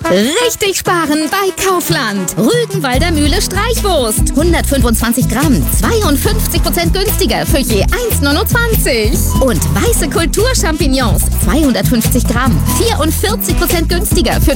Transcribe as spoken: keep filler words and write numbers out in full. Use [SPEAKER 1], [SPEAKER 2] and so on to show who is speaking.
[SPEAKER 1] Richtig sparen bei Kaufland. Rügenwalder Mühle Streichwurst. hundertfünfundzwanzig Gramm, zweiundfünfzig Prozent günstiger für je eins neunundzwanzig. Und weiße Kulturchampignons, zweihundertfünfzig Gramm, vierundvierzig Prozent günstiger für